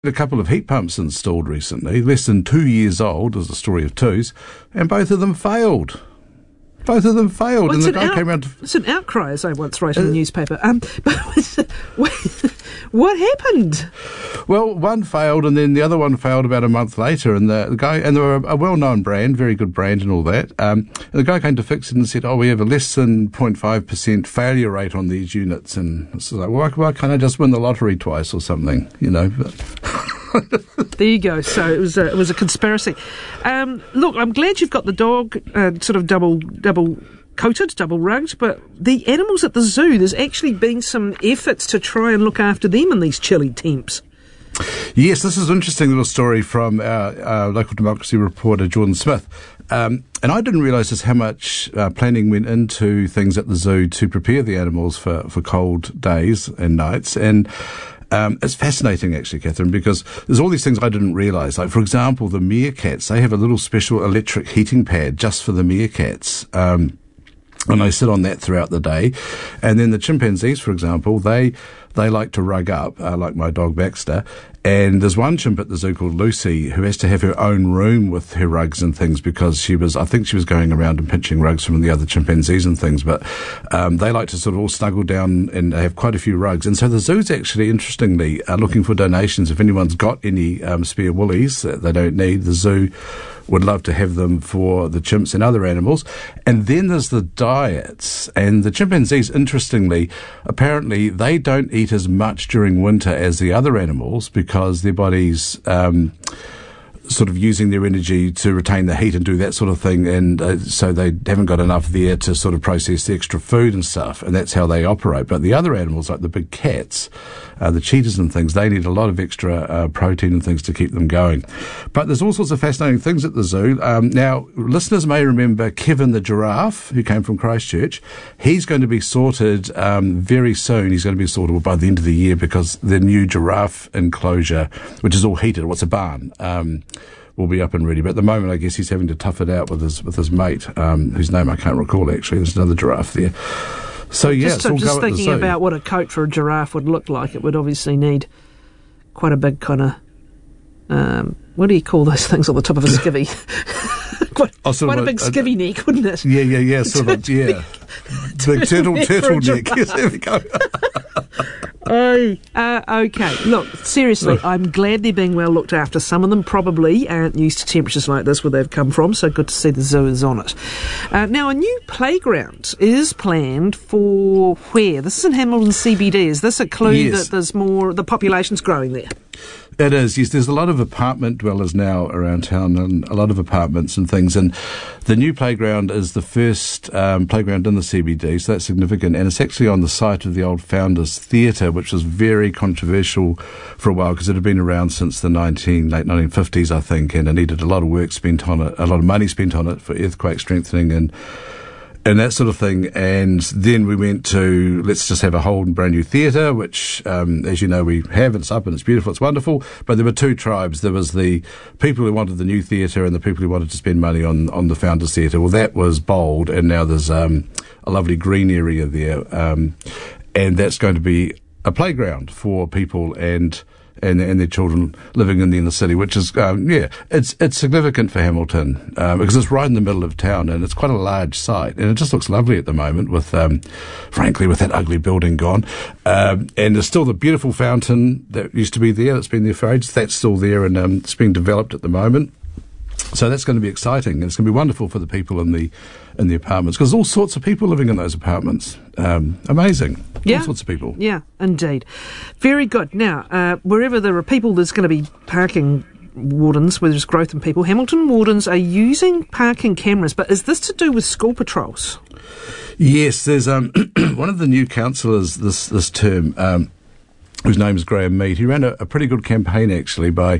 A couple of heat pumps installed recently, less than 2 years old, as a story of twos, and both of them failed. Both of them failed, well, and the guy came around. It's an outcry, as I once wrote in the newspaper. But what happened? Well, one failed, and then the other one failed about a month later. And the guy, and they were a well-known brand, very good brand, and all that. And the guy came to fix it and said, "Oh, we have a less than 0.5% failure rate on these units." And it's like, well, why can't I just win the lottery twice or something? You know. There you go. So it was a conspiracy. Look, I'm glad you've got the dog sort of double coated, double rugged, but the animals at the zoo, there's actually been some efforts to try and look after them in these chilly temps. Yes, this is an interesting little story from our local democracy reporter, Jordan Smith. And I didn't realise just how much planning went into things at the zoo to prepare the animals for cold days and nights. And it's fascinating, actually, Catherine, because there's all these things I didn't realise. Like, for example, the meerkats, they have a little special electric heating pad just for the meerkats. And they sit on that throughout the day. And then the chimpanzees, for example, they like to rug up, like my dog Baxter. And there's one chimp at the zoo called Lucy who has to have her own room with her rugs and things because I think she was going around and pinching rugs from the other chimpanzees and things. But they like to sort of all snuggle down and have quite a few rugs. And so the zoo's actually, interestingly, looking for donations. If anyone's got any spare woolies that they don't need, the zoo would love to have them for the chimps and other animals. And then there's the diets. And the chimpanzees, interestingly, apparently they don't eat as much during winter as the other animals because their bodies sort of using their energy to retain the heat and do that sort of thing, and so they haven't got enough there to sort of process the extra food and stuff, and that's how they operate. But the other animals, like the big cats, the cheetahs and things, they need a lot of extra protein and things to keep them going. But there's all sorts of fascinating things at the zoo. Now, listeners may remember Kevin the giraffe, who came from Christchurch. He's going to be sorted very soon. He's going to be sorted by the end of the year because the new giraffe enclosure, which is all heated, what's a barn, will be up and ready. But at the moment, I guess he's having to tough it out with his mate, whose name I can't recall, actually. There's another giraffe there. So, yeah, I'm just thinking about what a coat for a giraffe would look like. It would obviously need quite a big kind of... what do you call those things on the top of a skivvy? quite a big skivvy neck, wouldn't it? Yeah, sort of, yeah. Big turtleneck. Yes, there we go. Okay, look, seriously, I'm glad they're being well looked after. Some of them probably aren't used to temperatures like this where they've come from, so good to see the zoo is on it. Now, a new playground is planned for where? This is in Hamilton CBD. Is this a clue that there's more, the population's growing there? It is, yes. There's a lot of apartment dwellers now around town and a lot of apartments and things. And the new playground is the first playground in the CBD, so that's significant. And it's actually on the site of the old Founders Theatre, which was very controversial for a while because it had been around since the late 1950s, I think, and it needed a lot of work spent on it, a lot of money spent on it for earthquake strengthening and that sort of thing. And then we went to, let's just have a whole brand new theatre, which, as you know, we have. It's up and it's beautiful, it's wonderful. But there were two tribes. There was the people who wanted the new theatre and the people who wanted to spend money on the Founders Theatre. Well, that was bold, and now there's a lovely green area there. And that's going to be a playground for people and their children living in the inner city, which is, it's significant for Hamilton, because it's right in the middle of town and it's quite a large site and it just looks lovely at the moment with, frankly, with that ugly building gone. And there's still the beautiful fountain that used to be there, that's been there for ages, that's still there and it's being developed at the moment. So that's going to be exciting, and it's going to be wonderful for the people in the apartments, because all sorts of people living in those apartments. Amazing. Yeah. All sorts of people. Yeah, indeed. Very good. Now, wherever there are people, there's going to be parking wardens, where there's growth in people. Hamilton wardens are using parking cameras, but is this to do with school patrols? Yes, there's one of the new councillors this term, whose name is Graham Mead. He ran a pretty good campaign, actually, by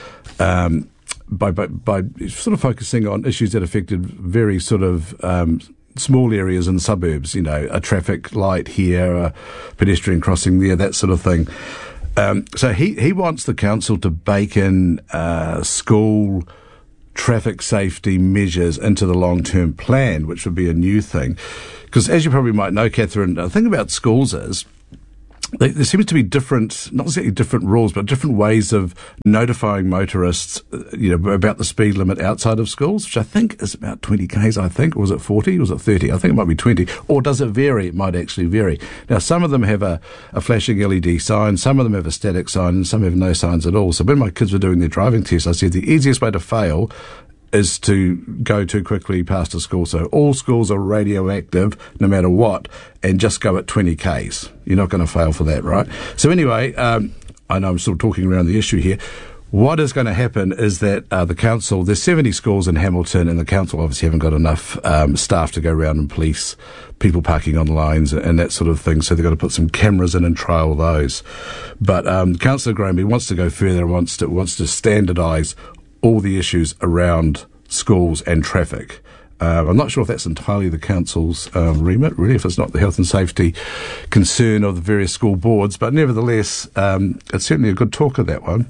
sort of focusing on issues that affected very sort of small areas in suburbs, you know, a traffic light here, a pedestrian crossing there, that sort of thing. So he wants the council to bake in school traffic safety measures into the long-term plan, which would be a new thing. Because as you probably might know, Catherine, the thing about schools is there seems to be different, not exactly different rules, but different ways of notifying motorists, about the speed limit outside of schools, which I think is about 20 k's, I think. Or was it 40? Or was it 30? I think it might be 20. Or does it vary? It might actually vary. Now, some of them have a flashing LED sign, some of them have a static sign, and some have no signs at all. So when my kids were doing their driving test, I said the easiest way to fail is to go too quickly past a school. So all schools are radioactive no matter what, and just go at 20 k's. You're not going to fail for that, right? So anyway, I know I'm sort of talking around the issue here. What is going to happen is that the council, there's 70 schools in Hamilton, and the council obviously haven't got enough staff to go around and police people parking on lines and that sort of thing, so they've got to put some cameras in and trial those. But Councillor Granby wants to go further and wants to standardise all the issues around schools and traffic. I'm not sure if that's entirely the council's remit, really, if it's not the health and safety concern of the various school boards, but nevertheless, it's certainly a good talk of that one.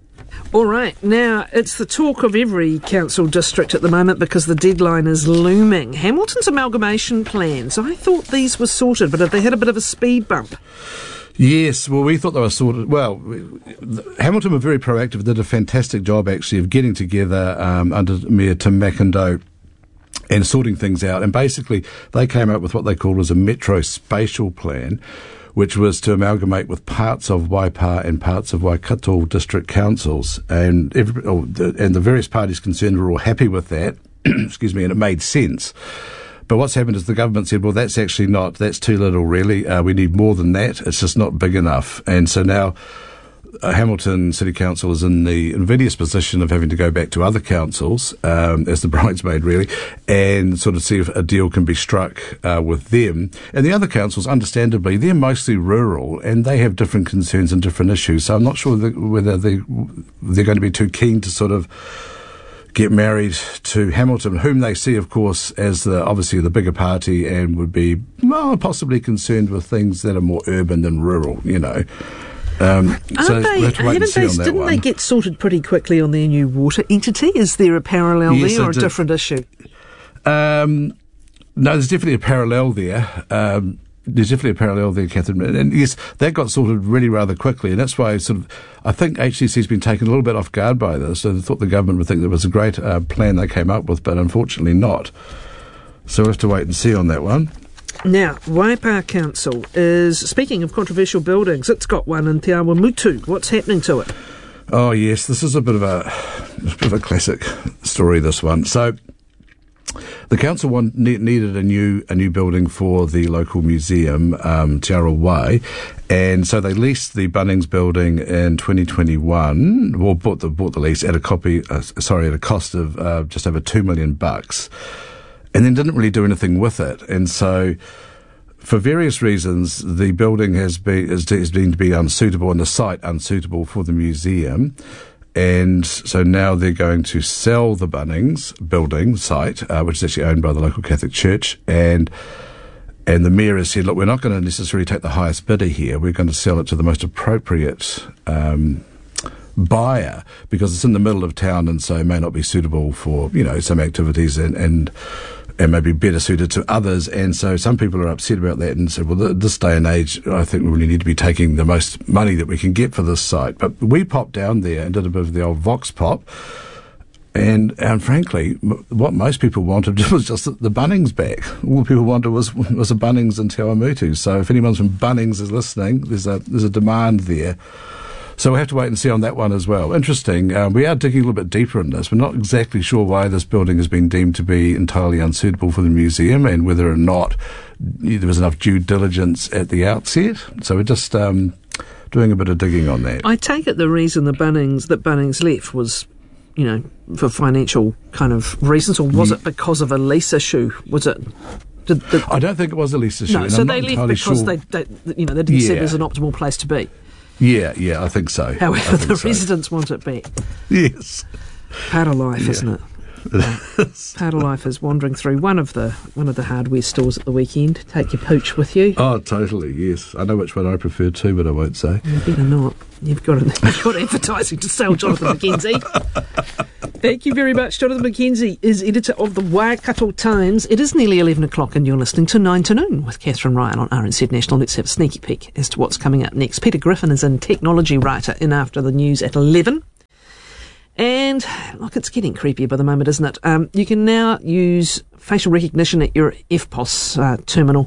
All right, now it's the talk of every council district at the moment because the deadline is looming. Hamilton's amalgamation plans, I thought these were sorted, but have they had a bit of a speed bump? Yes, well, we thought they were sorted. Well, Hamilton were very proactive, did a fantastic job, actually, of getting together under Mayor Tim McIndoe and sorting things out. And basically, they came up with what they called as a metro spatial plan, which was to amalgamate with parts of Waipa and parts of Waikato district councils. And the various parties concerned were all happy with that, excuse me, and it made sense. But what's happened is the government said, well, that's too little, really. We need more than that. It's just not big enough. And so now Hamilton City Council is in the invidious position of having to go back to other councils, as the bridesmaid, really, and sort of see if a deal can be struck with them. And the other councils, understandably, they're mostly rural, and they have different concerns and different issues. So I'm not sure whether they're going to be too keen to sort of get married to Hamilton, whom they see, of course, as obviously the bigger party, and would be possibly concerned with things that are more urban than rural, So we'll have to wait and see on that didn't one. They get sorted pretty quickly on their new water entity? Is there a parallel there or a different issue? No, there's definitely a parallel there. Catherine. And yes, that got sorted really rather quickly, and that's why I think HCC's been taken a little bit off guard by this. So they thought the government would think there was a great plan they came up with, but unfortunately not. So we'll have to wait and see on that one. Now, Waipa Council is, speaking of controversial buildings, it's got one in Te Awa Mutu. What's happening to it? Oh yes, this is a bit of a classic story, this one. So the council needed a new building for the local museum, Te Ara Wai, and so they leased the Bunnings building in 2021. Well, bought the lease at a cost of just over $2 million, and then didn't really do anything with it. And so, for various reasons, the building is deemed to be unsuitable, and the site unsuitable for the museum. And so now they're going to sell the Bunnings building site, which is actually owned by the local Catholic Church. And the mayor has said, look, we're not going to necessarily take the highest bidder here. We're going to sell it to the most appropriate buyer, because it's in the middle of town, and so it may not be suitable for, some activities and maybe better suited to others. And so some people are upset about that and said, well, this day and age, I think we really need to be taking the most money that we can get for this site. But we popped down there and did a bit of the old Vox pop. And frankly, what most people wanted was just the Bunnings back. All people wanted was a Bunnings in Te Awa Mutu. So if anyone from Bunnings is listening, there's a demand there. So we'll have to wait and see on that one as well. Interesting. We are digging a little bit deeper in this. We're not exactly sure why this building has been deemed to be entirely unsuitable for the museum, and whether or not there was enough due diligence at the outset. So we're just doing a bit of digging on that. I take it the reason that Bunnings left was, for financial kind of reasons, or was it because of a lease issue? Was it? I don't think it was a lease issue. No, so they left because they didn't see it as an optimal place to be. Yeah, I think so. However, the residents want it back. Yes. Part of life, isn't it? Part of life is wandering through one of the hardware stores at the weekend. Take your pooch with you. Oh, totally, yes. I know which one I prefer too, but I won't say. You better not. You've got advertising to sell, Jonathan McKenzie. Thank you very much. Jonathan McKenzie is editor of the Waikato Times. It is nearly 11 o'clock and you're listening to 9 to Noon with Catherine Ryan on RNZ National. Let's have a sneaky peek as to what's coming up next. Peter Griffin is in technology writer in after the news at 11. And, look, it's getting creepier by the moment, isn't it? You can now use facial recognition at your EFTPOS terminal.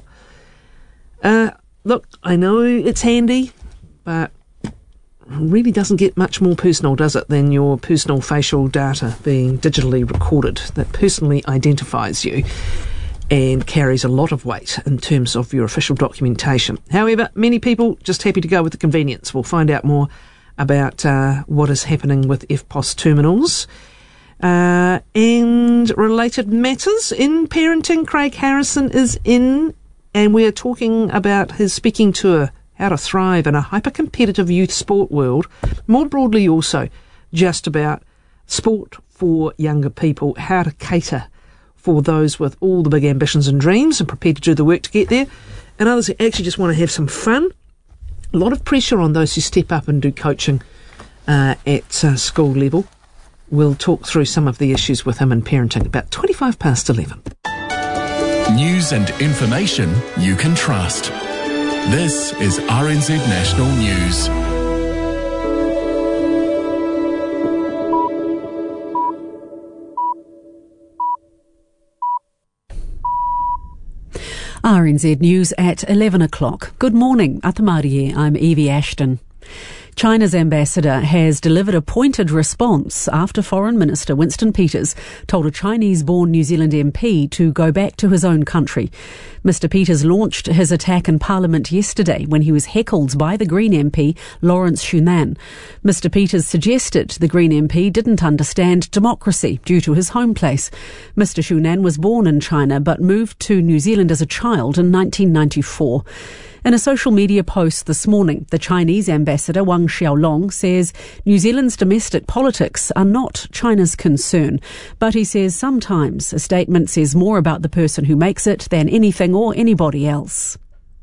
Look, I know it's handy, but really doesn't get much more personal, does it, than your personal facial data being digitally recorded that personally identifies you and carries a lot of weight in terms of your official documentation. However, many people just happy to go with the convenience. We'll find out more about what is happening with EFTPOS terminals and related matters. In parenting, Craig Harrison is in, and we are talking about his speaking tour, How to Thrive in a Hyper-Competitive Youth Sport World. More broadly also, just about sport for younger people, how to cater for those with all the big ambitions and dreams and prepared to do the work to get there, and others who actually just want to have some fun. A lot of pressure on those who step up and do coaching at school level. We'll talk through some of the issues with him in parenting about 25 past 11. News and information you can trust. This is RNZ National News. RNZ News at 11 o'clock. Good morning. Atamari, I'm Evie Ashton. China's ambassador has delivered a pointed response after Foreign Minister Winston Peters told a Chinese-born New Zealand MP to go back to his own country. Mr Peters launched his attack in Parliament yesterday when he was heckled by the Green MP Lawrence Shunan. Mr Peters suggested the Green MP didn't understand democracy due to his home place. Mr Shunan was born in China but moved to New Zealand as a child in 1994. In a social media post this morning, the Chinese ambassador Wang Xiaolong says New Zealand's domestic politics are not China's concern, but he says sometimes a statement says more about the person who makes it than anything or anybody else.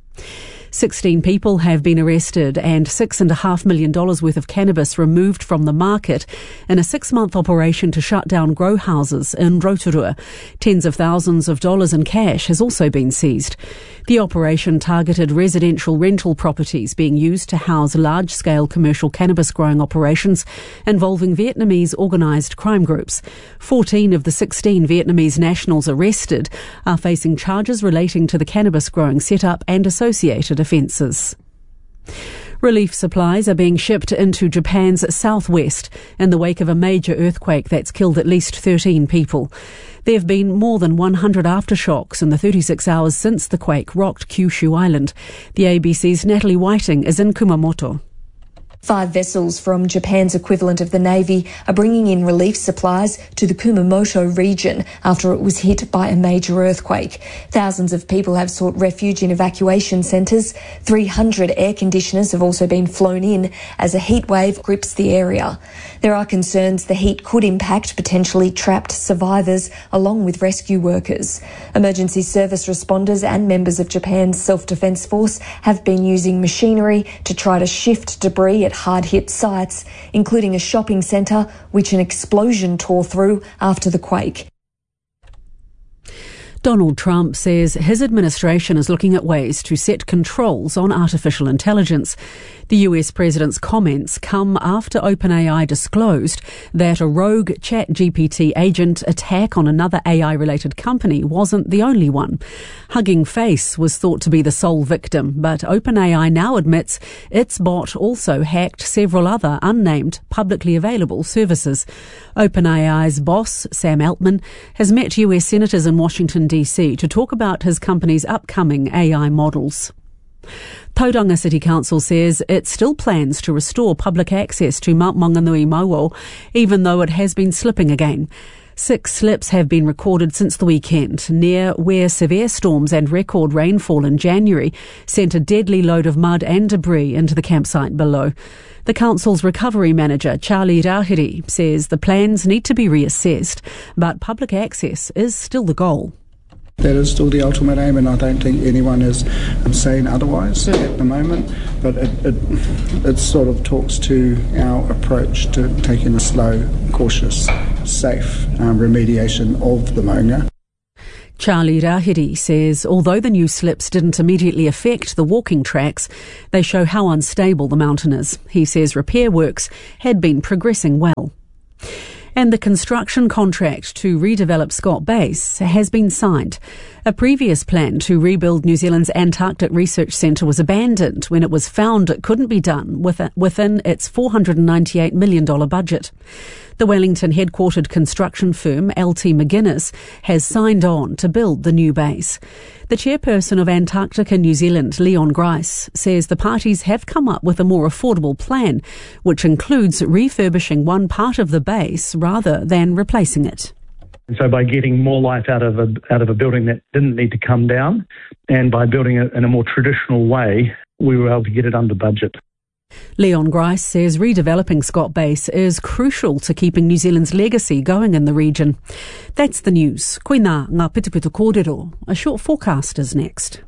16 people have been arrested and $6.5 million worth of cannabis removed from the market in a 6-month operation to shut down grow houses in Rotorua. Tens of thousands of dollars in cash has also been seized. The operation targeted residential rental properties being used to house large-scale commercial cannabis growing operations involving Vietnamese organised crime groups. 14 of the 16 Vietnamese nationals arrested are facing charges relating to the cannabis growing setup and associated offences. Relief supplies are being shipped into Japan's southwest in the wake of a major earthquake that's killed at least 13 people. There have been more than 100 aftershocks in the 36 hours since the quake rocked Kyushu Island. The ABC's Natalie Whiting is in Kumamoto. 5 vessels from Japan's equivalent of the Navy are bringing in relief supplies to the Kumamoto region after it was hit by a major earthquake. Thousands of people have sought refuge in evacuation centres. 300 air conditioners have also been flown in as a heat wave grips the area. There are concerns the heat could impact potentially trapped survivors along with rescue workers. Emergency service responders and members of Japan's self-defence force have been using machinery to try to shift debris at hard-hit sites, including a shopping centre which an explosion tore through after the quake. Donald Trump says his administration is looking at ways to set controls on artificial intelligence. The US president's comments come after OpenAI disclosed that a rogue ChatGPT agent attack on another AI-related company wasn't the only one. Hugging Face was thought to be the sole victim, but OpenAI now admits its bot also hacked several other unnamed, publicly available services. OpenAI's boss, Sam Altman, has met US senators in Washington, D.C. to talk about his company's upcoming AI models. Tauranga City Council says it still plans to restore public access to Mount Maunganui Mauo, even though it has been slipping again. 6 slips have been recorded since the weekend, near where severe storms and record rainfall in January sent a deadly load of mud and debris into the campsite below. The council's recovery manager, Charlie Rahiri, says the plans need to be reassessed, but public access is still the goal. That is still the ultimate aim, and I don't think anyone is saying otherwise at the moment. But it sort of talks to our approach to taking a slow, cautious safe remediation of the Maunga. Charlie Rahiri says although the new slips didn't immediately affect the walking tracks, they show how unstable the mountain is. He says repair works had been progressing well. And the construction contract to redevelop Scott Base has been signed. A previous plan to rebuild New Zealand's Antarctic Research Centre was abandoned when it was found it couldn't be done within its $498 million budget. The Wellington-headquartered construction firm LT McGuinness has signed on to build the new base. The chairperson of Antarctica New Zealand, Leon Grice, says the parties have come up with a more affordable plan, which includes refurbishing one part of the base rather than replacing it. So by getting more life out of a building that didn't need to come down, and by building it in a more traditional way, we were able to get it under budget. Leon Grice says redeveloping Scott Base is crucial to keeping New Zealand's legacy going in the region. That's the news. Koina ngā pitupitu kōrero. A short forecast is next.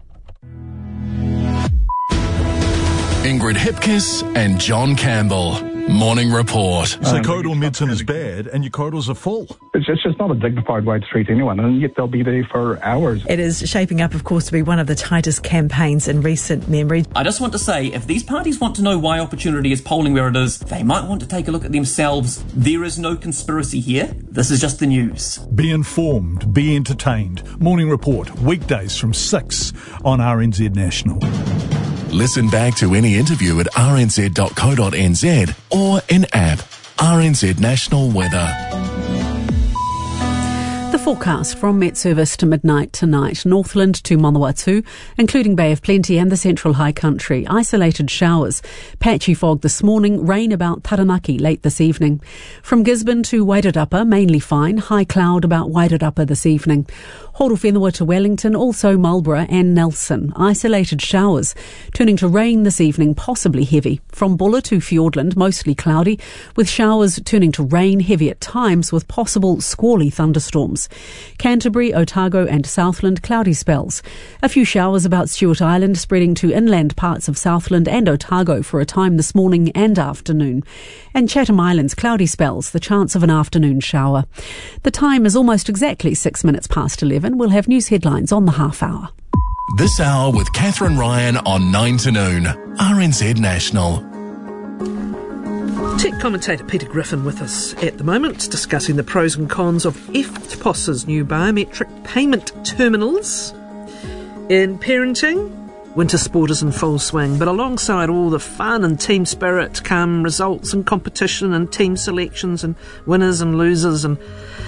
Ingrid Hipkiss and John Campbell. Morning Report. So corridor medicine is bad and your corridors are full. It's just not a dignified way to treat anyone, and yet they'll be there for hours. It is shaping up, of course, to be one of the tightest campaigns in recent memory. I just want to say, if these parties want to know why Opportunity is polling where it is, they might want to take a look at themselves. There is no conspiracy here. This is just the news. Be informed, be entertained. Morning Report, weekdays from 6 on RNZ National. Listen back to any interview at rnz.co.nz or in app RNZ National Weather. The forecast from Met Service to midnight tonight. Northland to Manawatu, including Bay of Plenty and the Central High Country. Isolated showers. Patchy fog this morning. Rain about Taranaki late this evening. From Gisborne to Wairarapa, mainly fine. High cloud about Wairarapa this evening. Horowhenua to Wellington, also Marlborough and Nelson. Isolated showers. Turning to rain this evening, possibly heavy. From Buller to Fiordland, mostly cloudy, with showers turning to rain, heavy at times, with possible squally thunderstorms. Canterbury, Otago and Southland, cloudy spells. A few showers about Stewart Island, spreading to inland parts of Southland and Otago for a time this morning and afternoon. And Chatham Islands, cloudy spells, the chance of an afternoon shower. The time is almost exactly 6 minutes past 11. We'll have news headlines on the half hour. This hour with Catherine Ryan on 9 to noon. RNZ National. Tech commentator Peter Griffin with us at the moment, discussing the pros and cons of EFTPOS's new biometric payment terminals. In parenting, winter sport is in full swing, but alongside all the fun and team spirit come results and competition and team selections and winners and losers and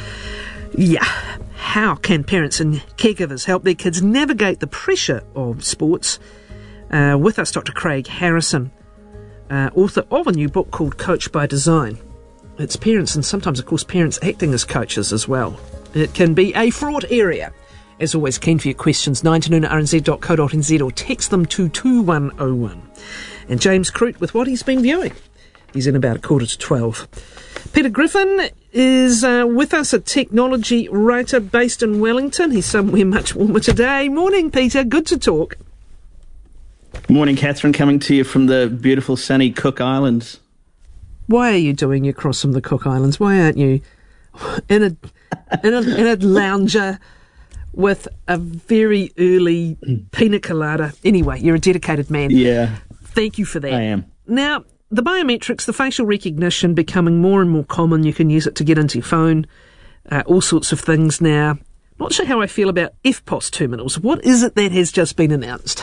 how can parents and caregivers help their kids navigate the pressure of sports? With us, Dr. Craig Harrison, author of a new book called Coach by Design. It's parents and sometimes, of course, parents acting as coaches as well. It can be a fraught area. As always, keen for your questions, 9 to noon at rnz.co.nz or text them to 2101. And James Croot with what he's been viewing. He's in about 11:45. Peter Griffin is with us, a technology writer based in Wellington. He's somewhere much warmer today. Morning, Peter. Good to talk. Morning, Catherine. Coming to you from the beautiful sunny Cook Islands. Why are you doing your cross from the Cook Islands? Why aren't you in a lounger with a very early pina colada? Anyway, you're a dedicated man. Yeah. Thank you for that. I am. Now, the biometrics, the facial recognition becoming more and more common. You can use it to get into your phone, all sorts of things now. Not sure how I feel about EFTPOS terminals. What is it that has just been announced?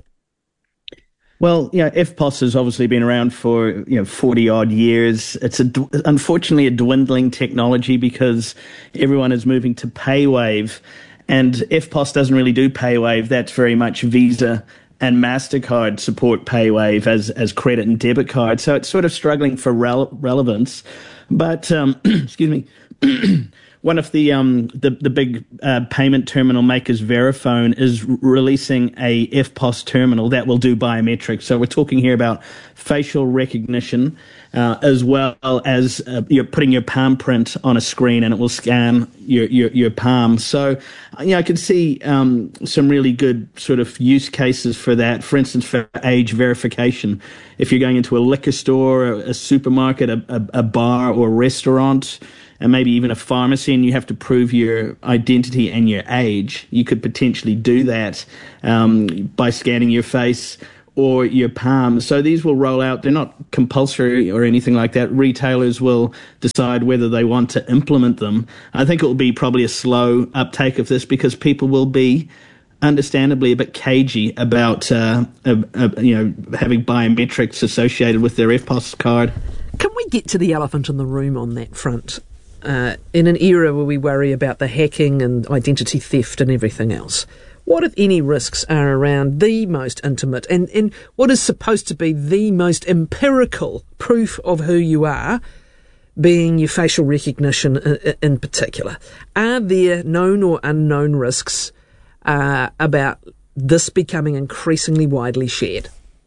Well, EFTPOS has obviously been around for 40-odd years. It's unfortunately a dwindling technology because everyone is moving to PayWave, and EFTPOS doesn't really do PayWave. That's very much Visa and MasterCard support PayWave as credit and debit card. So it's sort of struggling for relevance. But, excuse me, one of the big payment terminal makers, Verifone, is releasing a EFTPOS terminal that will do biometrics. So we're talking here about facial recognition, as well as you're putting your palm print on a screen and it will scan your palm. So, I can see some really good sort of use cases for that. For instance, for age verification, if you're going into a liquor store, a supermarket, a bar or a restaurant, and maybe even a pharmacy, and you have to prove your identity and your age, you could potentially do that by scanning your face or your palm. So these will roll out. They're not compulsory or anything like that. Retailers will decide whether they want to implement them. I think it will be probably a slow uptake of this because people will be understandably a bit cagey about having biometrics associated with their EFTPOS card. Can we get to the elephant in the room on that front? In an era where we worry about the hacking and identity theft and everything else, what, if any, risks are around the most intimate and what is supposed to be the most empirical proof of who you are, being your facial recognition in particular? Are there known or unknown risks about this becoming increasingly widely shared?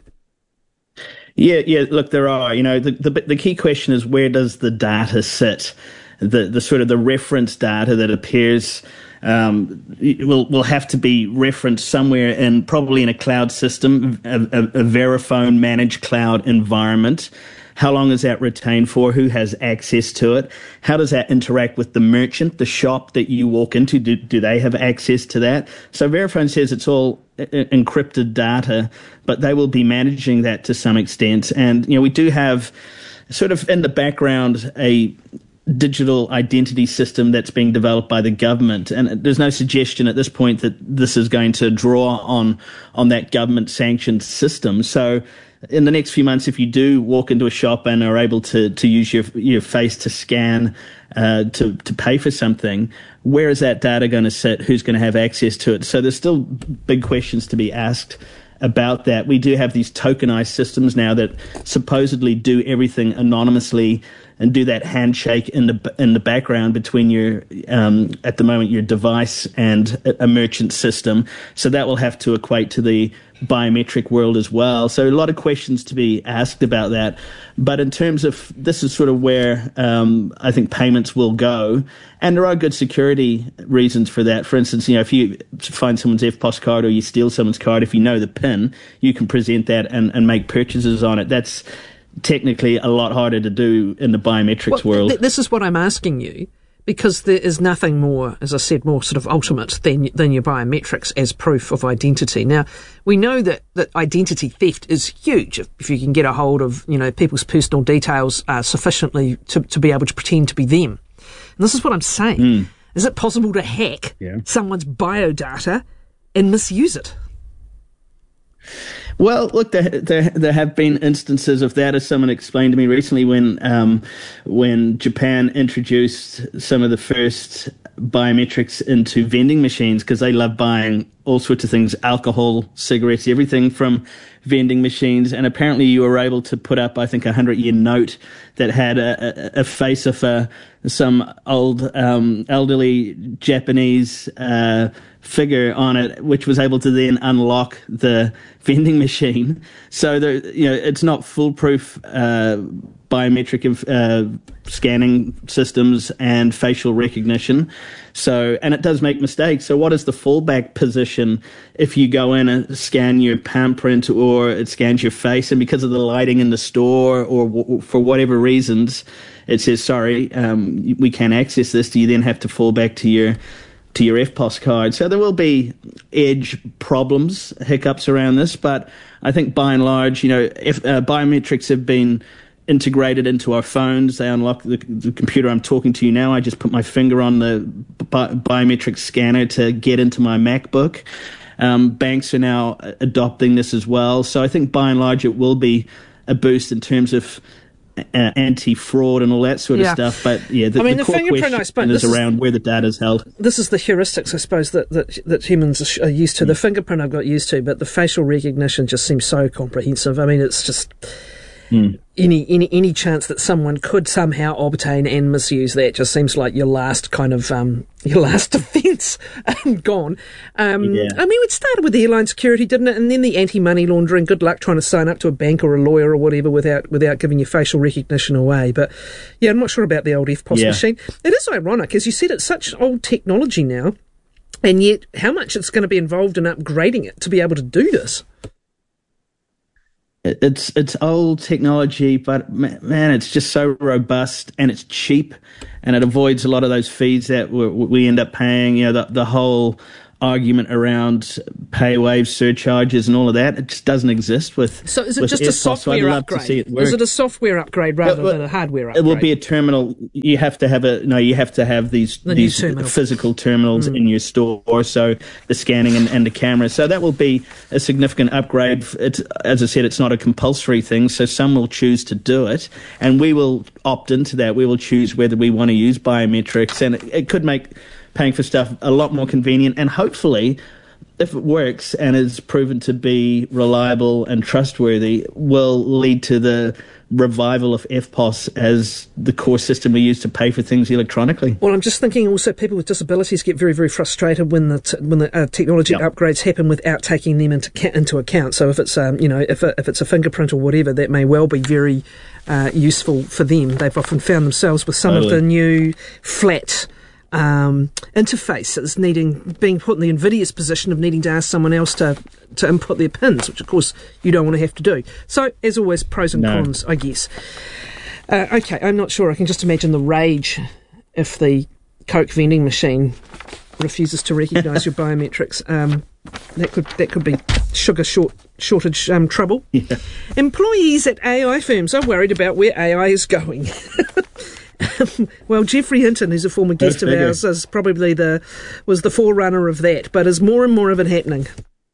Yeah. Look, there are. The key question is, where does the data sit? The sort of the reference data that appears will have to be referenced somewhere probably in a cloud system, a Verifone managed cloud environment. How long is that retained for? Who has access to it? How does that interact with the merchant, the shop that you walk into? Do they have access to that? So Verifone says it's all encrypted data, but they will be managing that to some extent. And, we do have sort of in the background a digital identity system that's being developed by the government, and there's no suggestion at this point that this is going to draw on that government sanctioned system. So in the next few months, if you do walk into a shop and are able to use your face to scan to pay for something, where is that data going to sit? Who's going to have access to it? So there's still big questions to be asked about that. We do have these tokenized systems now that supposedly do everything anonymously and do that handshake in the background between your at the moment your device and a merchant system. So that will have to equate to the biometric world as well. So a lot of questions to be asked about that. But in terms of, this is sort of where I think payments will go. And there are good security reasons for that. For instance, if you find someone's EFTPOS card or you steal someone's card, if you know the PIN, you can present that and make purchases on it. That's technically a lot harder to do in the biometrics world. This is what I'm asking you, because there is nothing more, as I said, more sort of ultimate than your biometrics as proof of identity. Now, we know that identity theft is huge if you can get a hold of, people's personal details sufficiently to be able to pretend to be them. And this is what I'm saying. Is it possible to hack someone's biodata and misuse it? Well, look, there have been instances of that, as someone explained to me recently when Japan introduced some of the first biometrics into vending machines, because they love buying all sorts of things, alcohol, cigarettes, everything from vending machines. And apparently you were able to put up, I think, a 100-year note that had a face of some old elderly Japanese figure on it, which was able to then unlock the vending machine. So it's not foolproof biometric scanning systems and facial recognition. So, and it does make mistakes. So what is the fallback position if you go in and scan your palm print or it scans your face, and because of the lighting in the store or for whatever reasons it says, sorry, we can't access this? Do you then have to fall back to your EFTPOS card? So there will be edge problems, hiccups around this, but I think by and large, if biometrics have been integrated into our phones, they unlock the computer I'm talking to you now. I just put my finger on the biometric scanner to get into my MacBook. Banks are now adopting this as well. So I think by and large it will be a boost in terms of anti-fraud and all that sort of stuff. But the core question is around where the data is held. This is the heuristics, I suppose, that humans are used to. The fingerprint I've got used to, but the facial recognition just seems so comprehensive. I mean, it's just any chance that someone could somehow obtain and misuse that just seems like your last kind of your last defence gone. I mean, it started with airline security, didn't it? And then the anti-money laundering. Good luck trying to sign up to a bank or a lawyer or whatever without giving your facial recognition away. But yeah, I'm not sure about the old EFTPOS machine. It is ironic, as you said, it's such old technology now, and yet how much it's going to be involved in upgrading it to be able to do this. It's old technology, but man, it's just so robust and it's cheap, and it avoids a lot of those fees that we end up paying. You know, the whole argument around pay wave surcharges and all of that, it just doesn't exist with. So is it just a software upgrade? Is it a software upgrade rather than a hardware upgrade? It will be a terminal. You have to have these physical terminals in your store, so the scanning and the camera. So that will be a significant upgrade. As I said, it's not a compulsory thing, so some will choose to do it, and we will opt into that. We will choose whether we want to use biometrics, and it could make paying for stuff a lot more convenient, and hopefully, if it works and is proven to be reliable and trustworthy, will lead to the revival of EFTPOS as the core system we use to pay for things electronically. Well, I'm just thinking also people with disabilities get very, very frustrated when the technology upgrades happen without taking them into account. So if it's if it's a fingerprint or whatever, that may well be very useful for them. They've often found themselves with some of the new flat interfaces being put in the invidious position of needing to ask someone else to input their pins, which of course you don't want to have to do. So as always, pros and cons, I guess. Okay, I'm not sure. I can just imagine the rage if the Coke vending machine refuses to recognise your biometrics. That could be sugar shortage trouble. Yeah. Employees at AI firms are worried about where AI is going. Well, Geoffrey Hinton, who's a former guest of ours, is probably was the forerunner of that. But is more and more of it happening?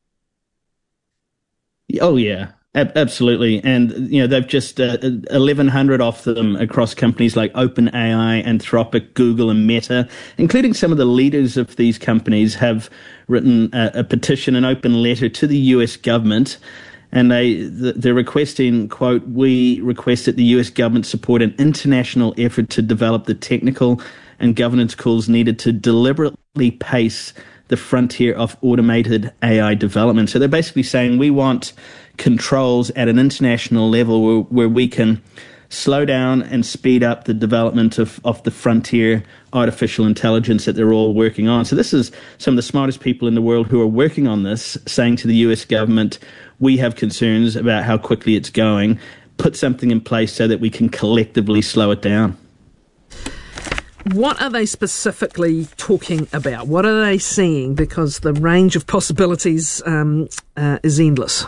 Oh yeah, absolutely. And they've just 1,100 of them across companies like OpenAI, Anthropic, Google, and Meta, including some of the leaders of these companies, have written a petition, an open letter to the US government. And they're requesting, quote, "We request that the US government support an international effort to develop the technical and governance tools needed to deliberately pace the frontier of automated AI development." So they're basically saying we want controls at an international level where we can slow down and speed up the development of the frontier artificial intelligence that they're all working on. So this is some of the smartest people in the world who are working on this, saying to the US government, we have concerns about how quickly it's going. Put something in place so that we can collectively slow it down. What are they specifically talking about? What are they seeing? Because the range of possibilities is endless.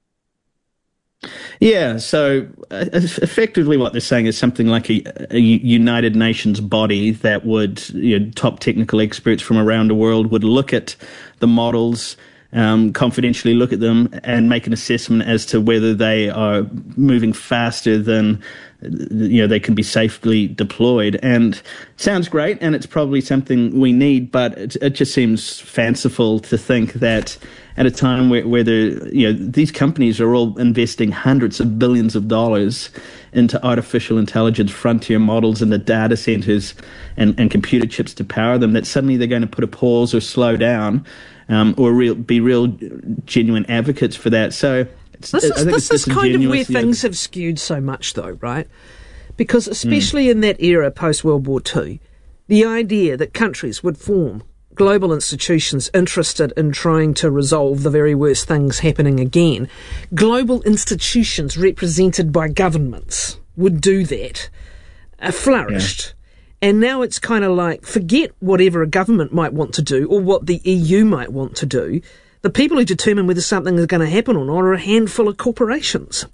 Yeah, so effectively what they're saying is something like a United Nations body that would, top technical experts from around the world would look at the models, confidentially look at them and make an assessment as to whether they are moving faster than they can be safely deployed. And it sounds great, and it's probably something we need, but it just seems fanciful to think that at a time where these companies are all investing hundreds of billions of dollars into artificial intelligence frontier models and the data centers and computer chips to power them, that suddenly they're going to put a pause or slow down, or be real genuine advocates for that. So this is kind of where things have skewed so much, though, right? Because especially in that era post-World War II, the idea that countries would form global institutions interested in trying to resolve the very worst things happening again, global institutions represented by governments would do that, flourished. Yeah. And now it's kind of like, forget whatever a government might want to do or what the EU might want to do. The people who determine whether something is going to happen or not are a handful of corporations.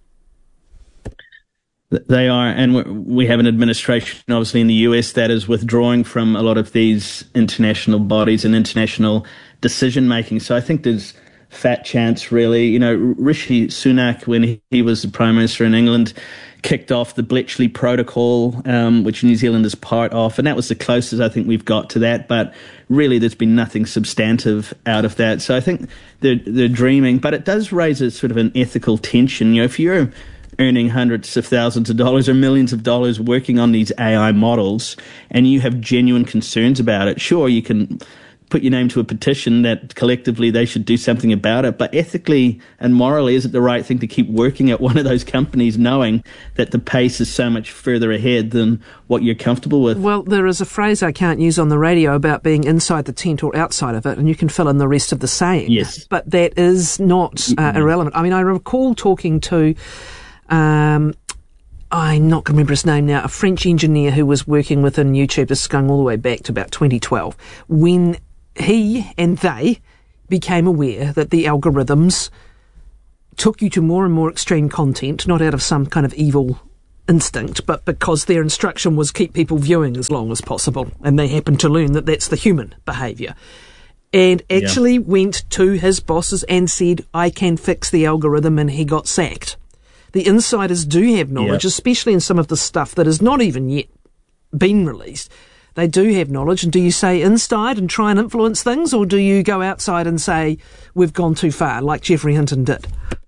They are, and we have an administration, obviously, in the US that is withdrawing from a lot of these international bodies and international decision-making. So I think there's fat chance, really. Rishi Sunak, when he was the Prime Minister in England, kicked off the Bletchley Protocol, which New Zealand is part of, and that was the closest I think we've got to that, but really there's been nothing substantive out of that. So I think they're dreaming, but it does raise a sort of an ethical tension. If you're earning hundreds of thousands of dollars or millions of dollars working on these AI models and you have genuine concerns about it, sure, you can put your name to a petition that collectively they should do something about it. But ethically and morally, is it the right thing to keep working at one of those companies knowing that the pace is so much further ahead than what you're comfortable with? Well, there is a phrase I can't use on the radio about being inside the tent or outside of it, and you can fill in the rest of the saying. Yes. But that is not irrelevant. I mean, I recall talking to... I'm not going to remember his name now, a French engineer who was working within YouTube, this is going all the way back to about 2012, when he and they became aware that the algorithms took you to more and more extreme content, not out of some kind of evil instinct, but because their instruction was keep people viewing as long as possible, and they happened to learn that that's the human behaviour. And actually went to his bosses and said, I can fix the algorithm, and he got sacked. The insiders do have knowledge, especially in some of the stuff that has not even yet been released. They do have knowledge. And do you say inside and try and influence things, or do you go outside and say, we've gone too far, like Geoffrey Hinton did?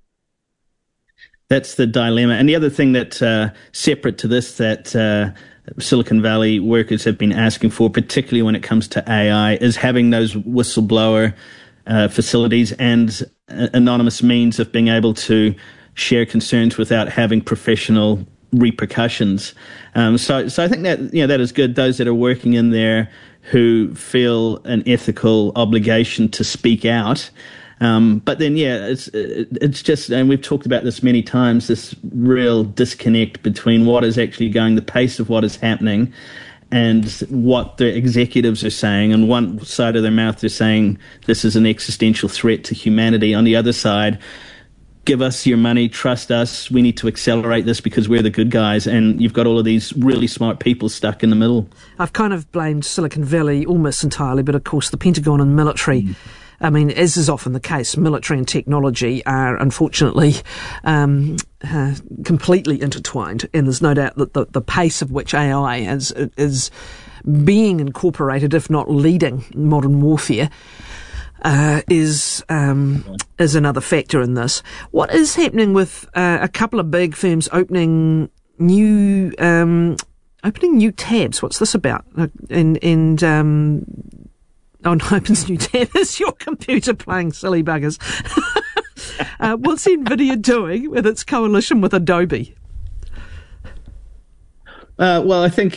That's the dilemma. And the other thing that, separate to this, that Silicon Valley workers have been asking for, particularly when it comes to AI, is having those whistleblower facilities and anonymous means of being able to share concerns without having professional repercussions. So I think that, that is good. Those that are working in there who feel an ethical obligation to speak out. But then, it's just, and we've talked about this many times, this real disconnect between what is actually going, the pace of what is happening, and what the executives are saying. On one side of their mouth, they're saying this is an existential threat to humanity. On the other side, give us your money, trust us, we need to accelerate this because we're the good guys. And you've got all of these really smart people stuck in the middle. I've kind of blamed Silicon Valley almost entirely, but of course the Pentagon and military, I mean, as is often the case, military and technology are unfortunately completely intertwined, and there's no doubt that the pace of which AI is being incorporated, if not leading modern warfare, is another factor in this. What is happening with a couple of big firms opening new tabs? What's this about? Opens new tab. Is your computer playing silly buggers? What's NVIDIA doing with its coalition with Adobe? Well, I think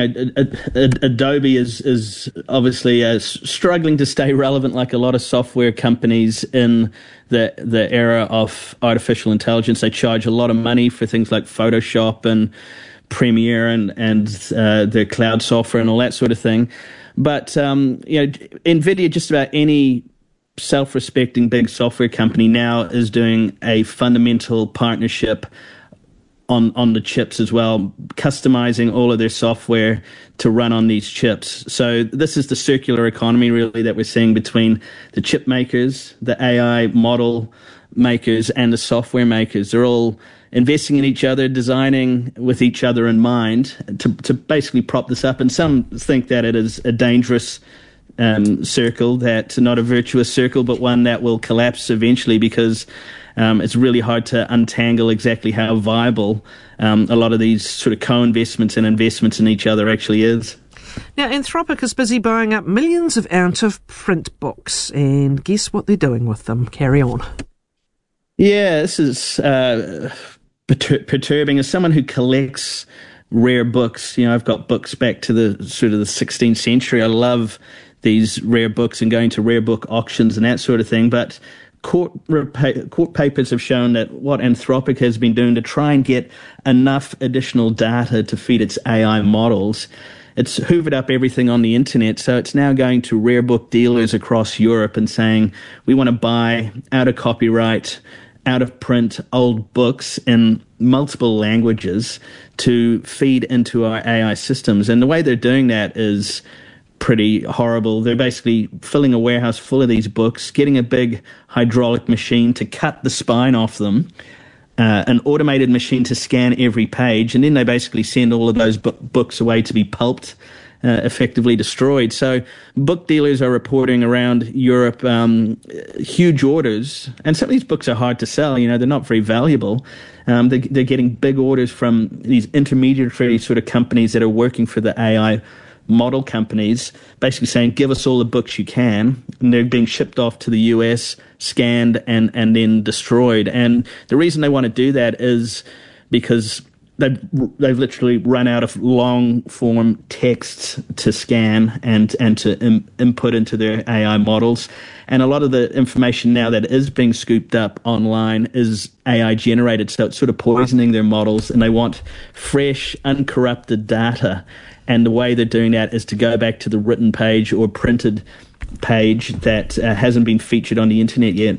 Adobe is obviously struggling to stay relevant, like a lot of software companies in the era of artificial intelligence. They charge a lot of money for things like Photoshop and Premiere and their cloud software and all that sort of thing. But NVIDIA, just about any self-respecting big software company now is doing a fundamental partnership on the chips as well, customizing all of their software to run on these chips. So this is the circular economy really that we're seeing between the chip makers, the AI model makers, and the software makers. They're all investing in each other, designing with each other in mind to basically prop this up. And some think that it is a dangerous circle, that's not a virtuous circle, but one that will collapse eventually because it's really hard to untangle exactly how viable a lot of these sort of co-investments and investments in each other actually is. Now, Anthropic is busy buying up millions of out-of-print books, and guess what they're doing with them? Carry on. Yeah, this is perturbing. As someone who collects rare books, I've got books back to the sort of the 16th century. I love these rare books and going to rare book auctions and that sort of thing, but court papers have shown that what Anthropic has been doing to try and get enough additional data to feed its AI models, it's hoovered up everything on the internet. So it's now going to rare book dealers across Europe and saying, we want to buy out of copyright, out of print old books in multiple languages to feed into our AI systems. And the way they're doing that is pretty horrible. They're basically filling a warehouse full of these books, getting a big hydraulic machine to cut the spine off them, an automated machine to scan every page, and then they basically send all of those books away to be pulped, effectively destroyed. So book dealers are reporting around Europe huge orders, and some of these books are hard to sell. They're not very valuable. They're getting big orders from these intermediary sort of companies that are working for the AI model companies, basically saying, give us all the books you can. And they're being shipped off to the US, scanned, and then destroyed. And the reason they want to do that is because they've literally run out of long-form texts to scan and to input into their AI models. And a lot of the information now that is being scooped up online is AI generated, so it's sort of poisoning their models, and they want fresh, uncorrupted data. And the way they're doing that is to go back to the written page or printed page that hasn't been featured on the internet yet.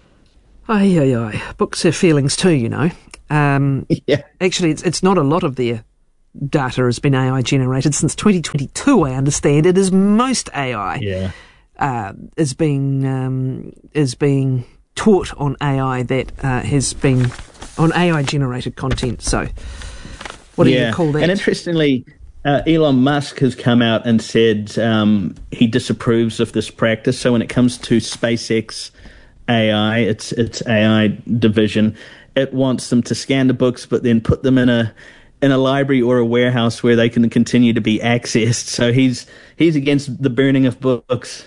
Aye. Books have feelings too, you know. Yeah. Actually, it's not a lot of their data has been AI generated since 2022. I understand it is most AI. Yeah. Is being taught on AI that has been on AI generated content. So, what do you call that? And interestingly, Elon Musk has come out and said he disapproves of this practice. So when it comes to SpaceX AI, its AI division, it wants them to scan the books, but then put them in a library or a warehouse where they can continue to be accessed. So he's against the burning of books.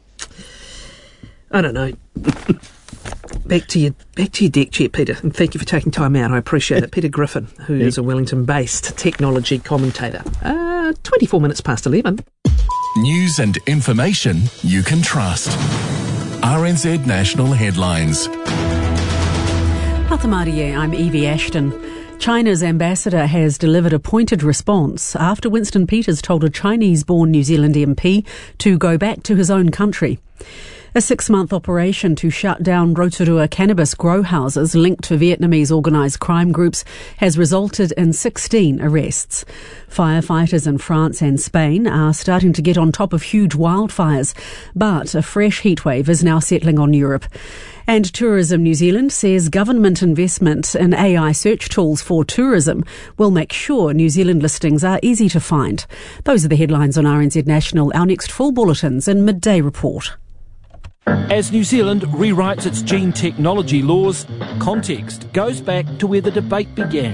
I don't know. Back to your deck chair, Peter, and thank you for taking time out. I appreciate it. Peter Griffin, who is a Wellington-based technology commentator. 24 minutes past 11. News and information you can trust. RNZ National Headlines. Patamarie, I'm Evie Ashton. China's ambassador has delivered a pointed response after Winston Peters told a Chinese-born New Zealand MP to go back to his own country. A 6-month operation to shut down Rotorua cannabis grow houses linked to Vietnamese organised crime groups has resulted in 16 arrests. Firefighters in France and Spain are starting to get on top of huge wildfires, but a fresh heatwave is now settling on Europe. And Tourism New Zealand says government investment in AI search tools for tourism will make sure New Zealand listings are easy to find. Those are the headlines on RNZ National. Our next full bulletin's in Midday Report. As New Zealand rewrites its gene technology laws, context goes back to where the debate began.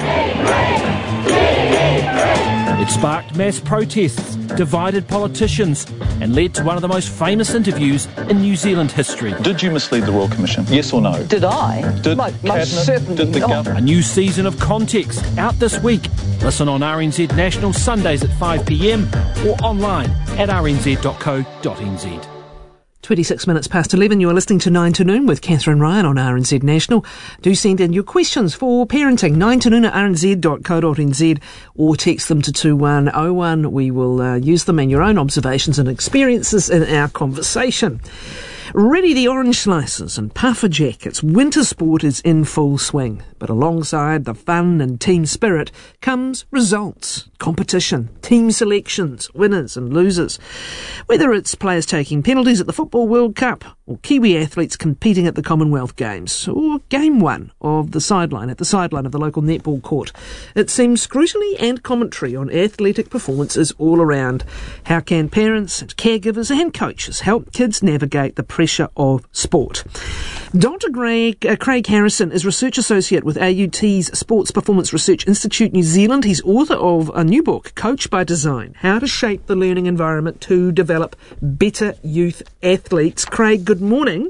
It sparked mass protests, divided politicians, and led to one of the most famous interviews in New Zealand history. Did you mislead the Royal Commission? Yes or no? Did I? Did most Cabinet, certainly did the not. government? A new season of Context out this week. Listen on RNZ National Sundays at 5 p.m. or online at rnz.co.nz. 26 minutes past 11, you are listening to 9 to Noon with Catherine Ryan on RNZ National. Do send in your questions for parenting, 9 to Noon at rnz.co.nz, or text them to 2101. We will use them and your own observations and experiences in our conversation. Ready the orange slices and puffer jackets. Winter sport is in full swing. But alongside the fun and team spirit comes results, competition, team selections, winners and losers. Whether it's players taking penalties at the Football World Cup, or Kiwi athletes competing at the Commonwealth Games, or Game 1 of the sideline of the local netball court, it seems scrutiny and commentary on athletic performances all around. How can parents and caregivers and coaches help kids navigate the pressure of sport? Dr. Craig Harrison is Research Associate with AUT's Sports Performance Research Institute New Zealand. He's author of a new book, Coach by Design, How to Shape the Learning Environment to Develop Better Youth Athletes. Craig, good morning.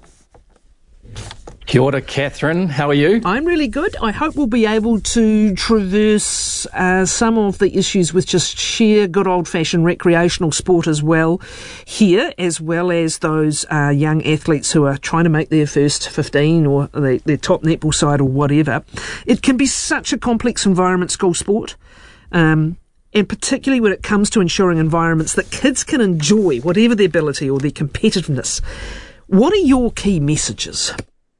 Kia ora, Catherine. How are you? I'm really good. I hope we'll be able to traverse some of the issues with just sheer good old-fashioned recreational sport as well here, as well as those young athletes who are trying to make their first 15 or their top netball side or whatever. It can be such a complex environment, school sport, and particularly when it comes to ensuring environments that kids can enjoy, whatever their ability or their competitiveness. What are your key messages?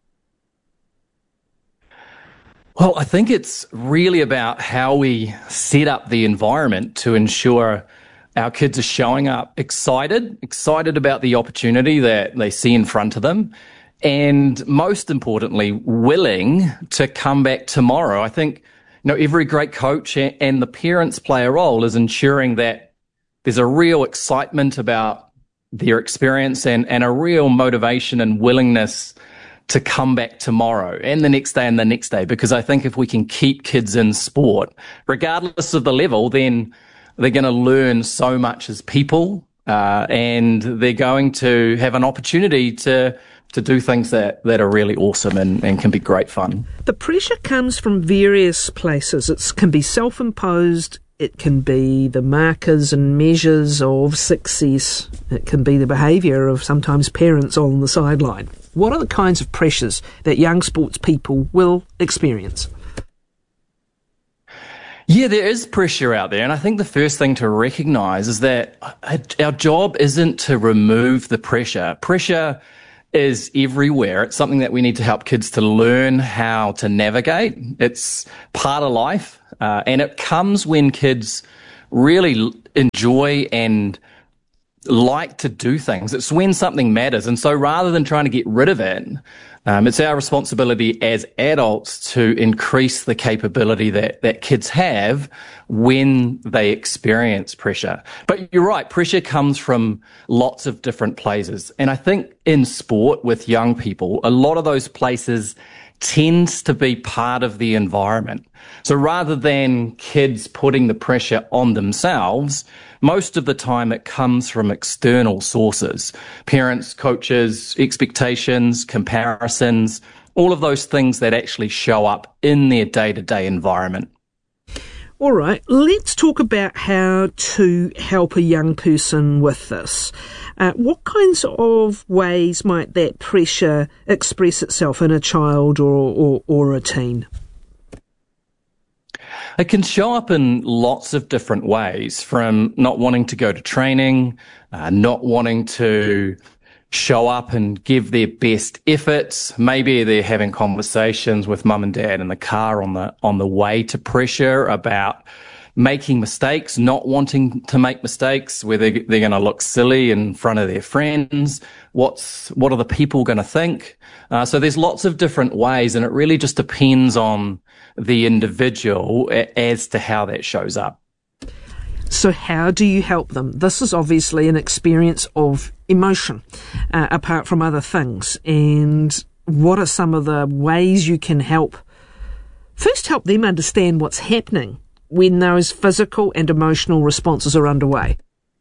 Well, I think it's really about how we set up the environment to ensure our kids are showing up excited about the opportunity that they see in front of them, and most importantly, willing to come back tomorrow. I think, every great coach and the parents play a role is ensuring that there's a real excitement about their experience and a real motivation and willingness to come back tomorrow and the next day and the next day. Because I think if we can keep kids in sport, regardless of the level, then they're going to learn so much as people, and they're going to have an opportunity to do things that are really awesome and can be great fun. The pressure comes from various places. It can be self-imposed. It can be the markers and measures of success. It can be the behaviour of sometimes parents on the sideline. What are the kinds of pressures that young sports people will experience? Yeah, there is pressure out there, and I think the first thing to recognise is that our job isn't to remove the pressure. Pressure is everywhere. It's something that we need to help kids to learn how to navigate. It's part of life, and it comes when kids really enjoy and like to do things. It's when something matters. And so rather than trying to get rid of it, it's our responsibility as adults to increase the capability that kids have when they experience pressure. But you're right, pressure comes from lots of different places. And I think in sport with young people, a lot of those places tends to be part of the environment. So rather than kids putting the pressure on themselves, most of the time it comes from external sources. Parents, coaches, expectations, comparisons, all of those things that actually show up in their day-to-day environment. All right, let's talk about how to help a young person with this. What kinds of ways might that pressure express itself in a child or a teen? It can show up in lots of different ways, from not wanting to go to training, not wanting to show up and give their best efforts. Maybe they're having conversations with mum and dad in the car on the way to pressure about making mistakes, not wanting to make mistakes, where they're going to look silly in front of their friends. What are the people going to think? So there's lots of different ways, and it really just depends on the individual as to how that shows up. So how do you help them? This is obviously an experience of emotion, apart from other things. And what are some of the ways you can help them understand what's happening when those physical and emotional responses are underway?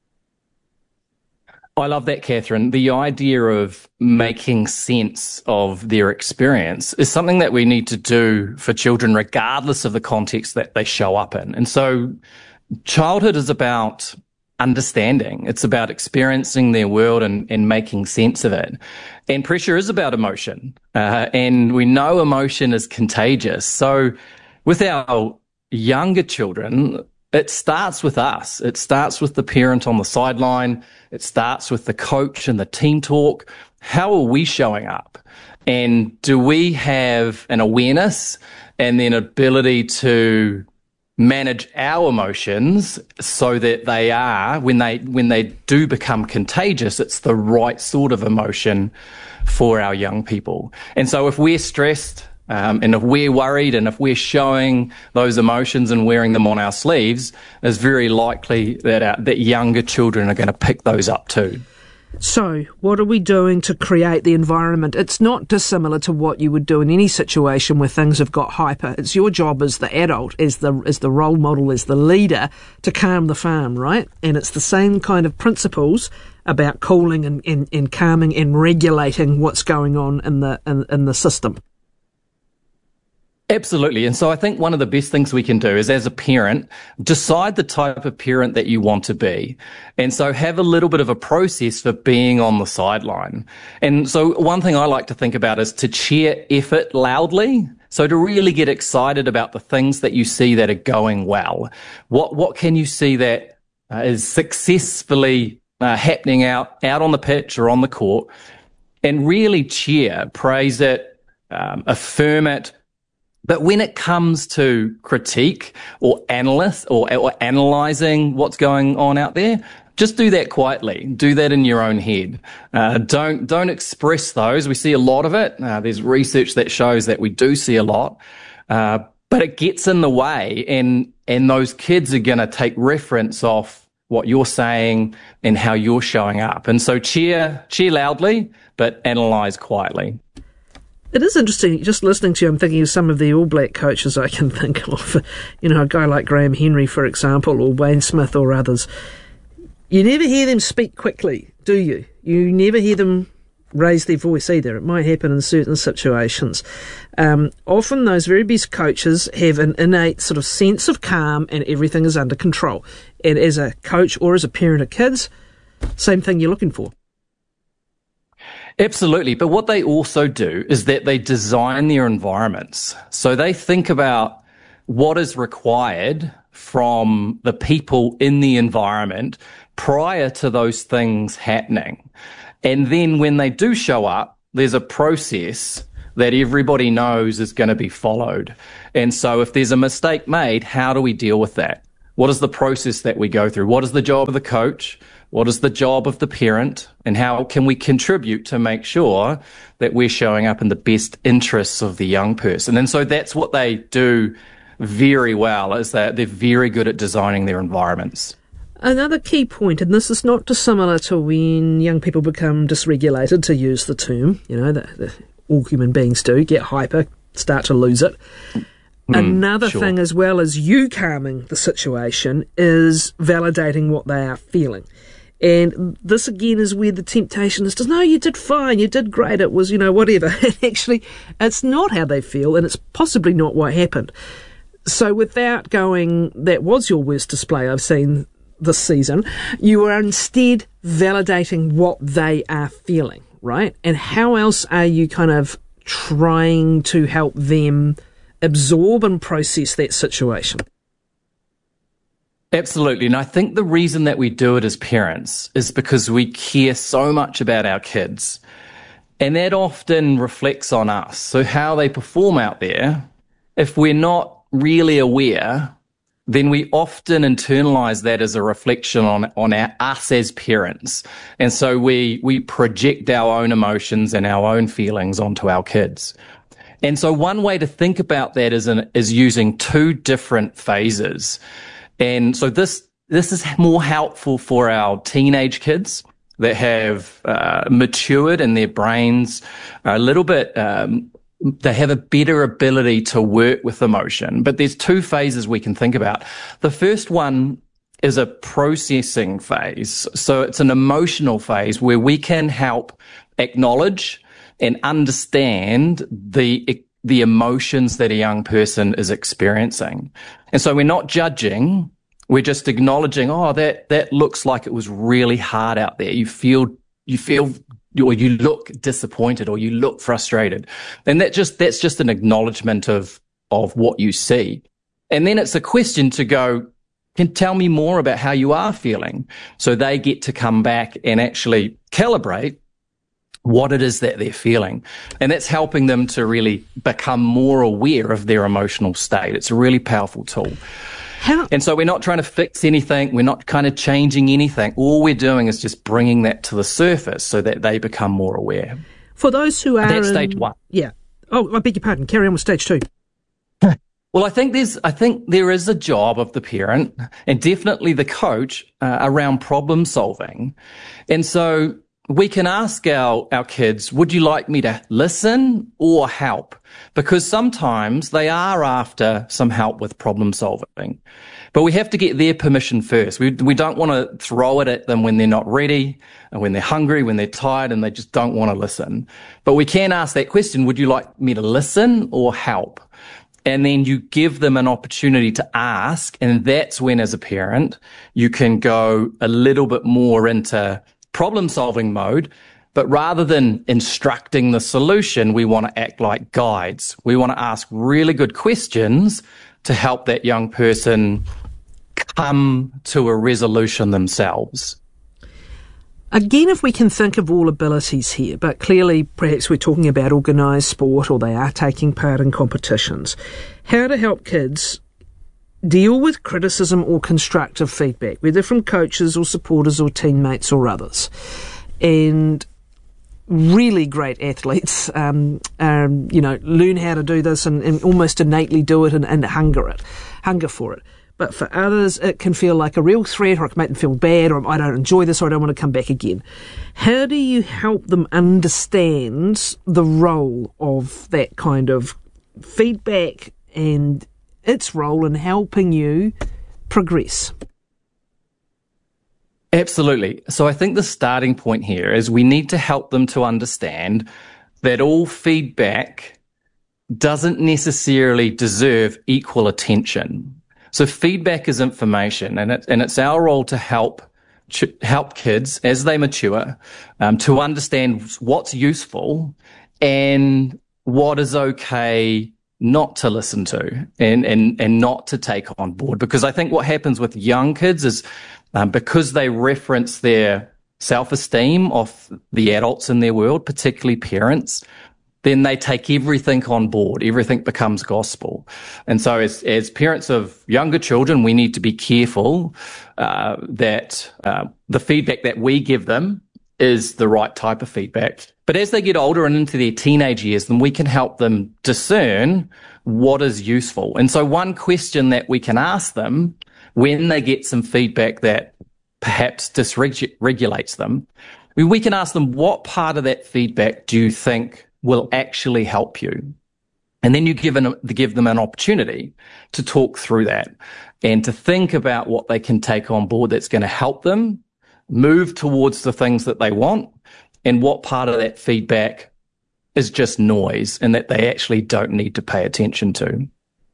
I love that, Catherine. The idea of making sense of their experience is something that we need to do for children regardless of the context that they show up in. And so childhood is about understanding. It's about experiencing their world and making sense of it. And pressure is about emotion. And we know emotion is contagious. So with our younger children, it starts with us. It starts with the parent on the sideline. It starts with the coach and the team talk. How are we showing up? And do we have an awareness and then ability to manage our emotions so that they are, when they do become contagious, it's the right sort of emotion for our young people. And so if we're stressed, and if we're worried and if we're showing those emotions and wearing them on our sleeves, it's very likely that younger children are going to pick those up too. So what are we doing to create the environment? It's not dissimilar to what you would do in any situation where things have got hyper. It's your job as the adult, as the role model, as the leader, to calm the farm, right? And it's the same kind of principles about cooling and calming and regulating what's going on in the system. Absolutely. And so I think one of the best things we can do is, as a parent, decide the type of parent that you want to be. And so have a little bit of a process for being on the sideline. And so one thing I like to think about is to cheer effort loudly. So to really get excited about the things that you see that are going well. What can you see that is successfully happening out on the pitch or on the court, and really cheer, praise it, affirm it. But when it comes to critique or analysing what's going on out there, just do that quietly. Do that in your own head. Don't express those. We see a lot of it. There's research that shows that we do see a lot. But it gets in the way, and those kids are going to take reference off what you're saying and how you're showing up. And so cheer loudly, but analyse quietly. It is interesting, just listening to you, I'm thinking of some of the All Black coaches I can think of. A guy like Graham Henry, for example, or Wayne Smith or others. You never hear them speak quickly, do you? You never hear them raise their voice either. It might happen in certain situations. Often those very best coaches have an innate sort of sense of calm and everything is under control. And as a coach or as a parent of kids, same thing you're looking for. Absolutely. But what they also do is that they design their environments. So they think about what is required from the people in the environment prior to those things happening. And then when they do show up, there's a process that everybody knows is going to be followed. And so if there's a mistake made, how do we deal with that? What is the process that we go through? What is the job of the coach? What is the job of the parent? And how can we contribute to make sure that we're showing up in the best interests of the young person? And so that's what they do very well, is that they're very good at designing their environments. Another key point, and this is not dissimilar to when young people become dysregulated, to use the term, all human beings do, get hyper, start to lose it. Another thing, as well as you calming the situation, is validating what they are feeling. And this again is where the temptation is to, no, you did fine, you did great, it was, whatever. And actually, it's not how they feel, and it's possibly not what happened. So without going, that was your worst display I've seen this season, you are instead validating what they are feeling, right? And how else are you kind of trying to help them absorb and process that situation? Absolutely. And I think the reason that we do it as parents is because we care so much about our kids. And that often reflects on us. So how they perform out there, if we're not really aware, then we often internalize that as a reflection on us as parents. And so we project our own emotions and our own feelings onto our kids. And so one way to think about that is using two different phases. And so this is more helpful for our teenage kids that have matured in their brains a little bit. They have a better ability to work with emotion. But there's two phases we can think about. The first one is a processing phase. So it's an emotional phase where we can help acknowledge and understand the emotions that a young person is experiencing. And so we're not judging, we're just acknowledging, that looks like it was really hard out there. You feel or you look disappointed or you look frustrated. And that's just an acknowledgement of what you see. And then it's a question to go, can tell me more about how you are feeling. So they get to come back and actually calibrate what it is that they're feeling. And that's helping them to really become more aware of their emotional state. It's a really powerful tool. And so we're not trying to fix anything. We're not kind of changing anything. All we're doing is just bringing that to the surface so that they become more aware. For those who are that's stage one. Yeah. Oh, I beg your pardon. Carry on with stage two. Well, I think there is a job of the parent and definitely the coach around problem solving. And so we can ask our kids, would you like me to listen or help? Because sometimes they are after some help with problem solving. But we have to get their permission first. We don't want to throw it at them when they're not ready, and when they're hungry, when they're tired, and they just don't want to listen. But we can ask that question, would you like me to listen or help? And then you give them an opportunity to ask, and that's when, as a parent, you can go a little bit more into problem-solving mode. But rather than instructing the solution, we want to act like guides. We want to ask really good questions to help that young person come to a resolution themselves. Again, if we can think of all abilities here, but clearly perhaps we're talking about organised sport or they are taking part in competitions, how to help kids deal with criticism or constructive feedback, whether from coaches or supporters or teammates or others. And really great athletes, learn how to do this and almost innately do it and hunger for it. but for others it can feel like a real threat, or it can make them feel bad, or I don't enjoy this, or I don't want to come back again. How do you help them understand the role of that kind of feedback and its role in helping you progress? Absolutely. So I think the starting point here is we need to help them to understand that all feedback doesn't necessarily deserve equal attention. So feedback is information, and it's our role to help kids as they mature to understand what's useful and what is okay not to listen to and not to take on board. Because I think what happens with young kids is because they reference their self-esteem of the adults in their world, particularly parents, then they take everything on board. Everything becomes gospel. And so as parents of younger children, we need to be careful that the feedback that we give them is the right type of feedback. But as they get older and into their teenage years, then we can help them discern what is useful. And so one question that we can ask them when they get some feedback that perhaps dysregulates them, we can ask them, what part of that feedback do you think will actually help you? And then you give them an opportunity to talk through that and to think about what they can take on board that's going to help them move towards the things that they want, and what part of that feedback is just noise and that they actually don't need to pay attention to.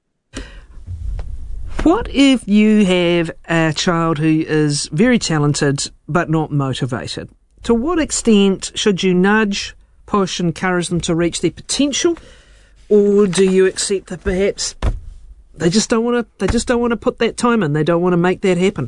What if you have a child who is very talented but not motivated? To what extent should you nudge, push, encourage them to reach their potential, or do you accept that perhaps they just don't want to put that time in, they don't want to make that happen?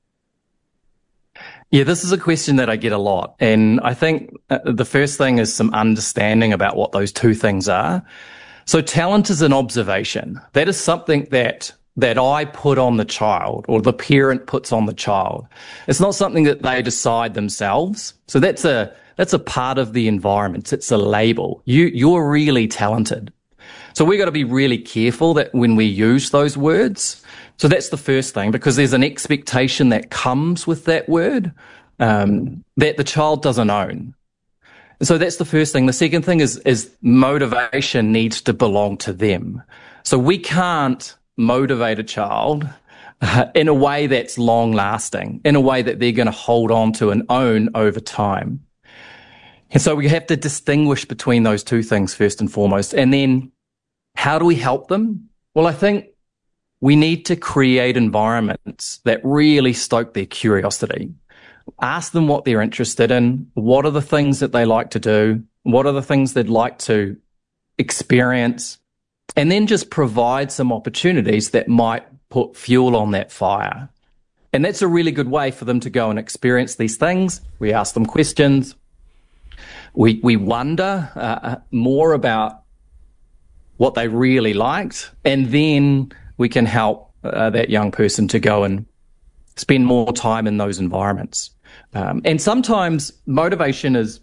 Yeah, this is a question that I get a lot, and I think the first thing is some understanding about what those two things are. So talent is an observation. That is something that I put on the child, or the parent puts on the child. It's not something that they decide themselves. So that's a part of the environment. It's a label. You're really talented. So we've got to be really careful that when we use those words. So that's the first thing, because there's an expectation that comes with that word that the child doesn't own. So that's the first thing. The second thing is motivation needs to belong to them. So we can't motivate a child in a way that's long lasting, in a way that they're going to hold on to and own over time. And so we have to distinguish between those two things first and foremost. And then how do we help them? Well, I think we need to create environments that really stoke their curiosity. Ask them what they're interested in. What are the things that they like to do? What are the things they'd like to experience? And then just provide some opportunities that might put fuel on that fire. And that's a really good way for them to go and experience these things. We ask them questions. We wonder more about what they really liked, and then we can help that young person to go and spend more time in those environments. And sometimes motivation is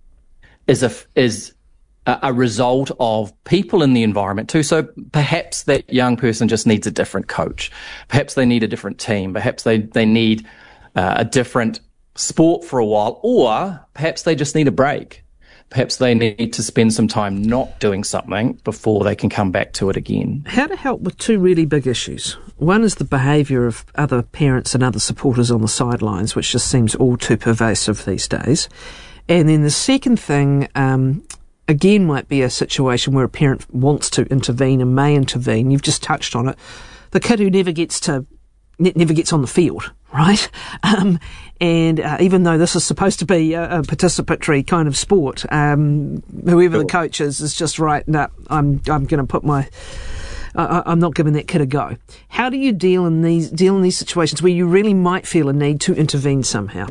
a result of people in the environment too. So perhaps that young person just needs a different coach. Perhaps they need a different team. Perhaps they need a different sport for a while, or perhaps they just need a break. Perhaps they need to spend some time not doing something before they can come back to it again. How to help with two really big issues. One is the behaviour of other parents and other supporters on the sidelines, which just seems all too pervasive these days. And then the second thing, again, might be a situation where a parent wants to intervene and may intervene. You've just touched on it. The kid who never gets on the field, right? And even though this is supposed to be a participatory kind of sport, whoever the coach is just right. No, I'm going to put I'm not giving that kid a go. How do you deal in these situations where you really might feel a need to intervene somehow?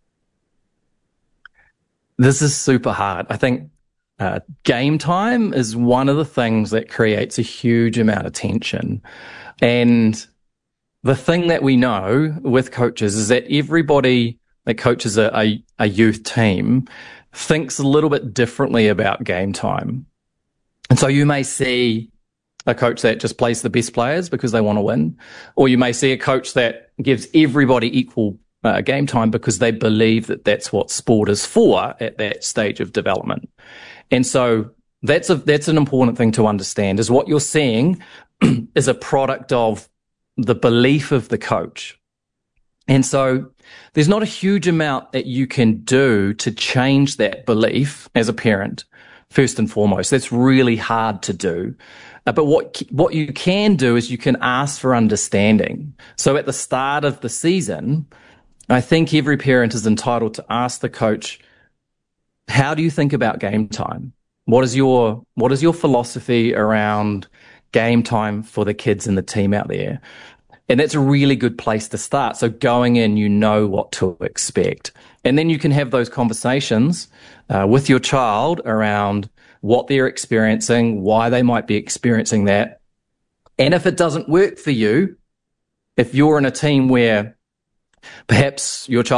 This is super hard. I think game time is one of the things that creates a huge amount of tension. And the thing that we know with coaches is that everybody that coaches a youth team thinks a little bit differently about game time. And so you may see a coach that just plays the best players because they want to win, or you may see a coach that gives everybody equal game time because they believe that that's what sport is for at that stage of development. And so that's an important thing to understand, is what you're seeing is a product of the belief of the coach. And so there's not a huge amount that you can do to change that belief as a parent, first and foremost. That's really hard to do. But what you can do is you can ask for understanding. So at the start of the season, I think every parent is entitled to ask the coach, how do you think about game time? What is your philosophy around game time for the kids and the team out there? And that's a really good place to start. So going in, you know what to expect. And then you can have those conversations with your child around what they're experiencing, why they might be experiencing that. And if it doesn't work for you, if you're in a team where perhaps your child